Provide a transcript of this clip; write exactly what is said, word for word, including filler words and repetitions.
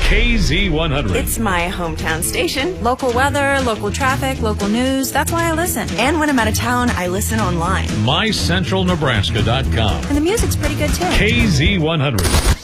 K Z one hundred. It's my hometown station. Local weather, local traffic, local news. That's why I listen. And when I'm out of town, I listen online. my central nebraska dot com. And the music's pretty good, too. K Z one hundred.